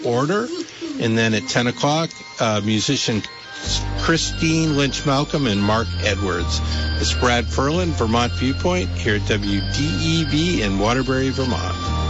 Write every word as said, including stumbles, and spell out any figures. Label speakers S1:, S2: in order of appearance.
S1: order. And then at ten o'clock, uh, musician Christine Lynch Malcolm and Mark Edwards. It's Brad Ferlin, Vermont Viewpoint, here at W D E V in Waterbury, Vermont.